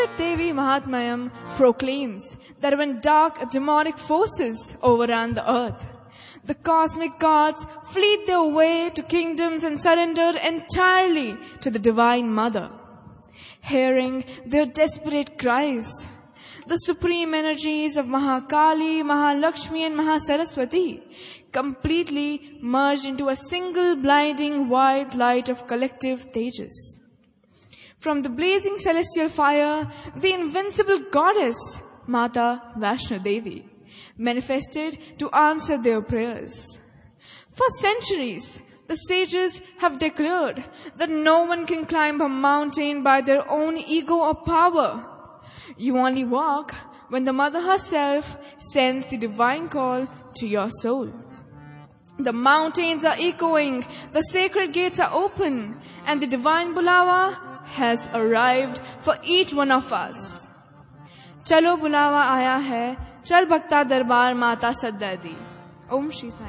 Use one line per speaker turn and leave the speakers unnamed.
Devi Mahatmayam proclaims that when dark demonic forces overran the earth, the cosmic gods fled their way to kingdoms and surrendered entirely to the Divine Mother. Hearing their desperate cries, the supreme energies of Mahakali, Mahalakshmi and Mahasaraswati completely merged into a single blinding white light of collective Tejas. From the blazing celestial fire, the invincible goddess, Mata Vaishno Devi, manifested to answer their prayers. For centuries, the sages have declared that no one can climb a mountain by their own ego or power. You only walk when the Mother herself sends the divine call to your soul. The mountains are echoing, the sacred gates are open, and the divine Bulawa has arrived for each one of us. Chalo Bulawa aaya hai, chal bhakta darbar mata saddadi. Om Shri Sai.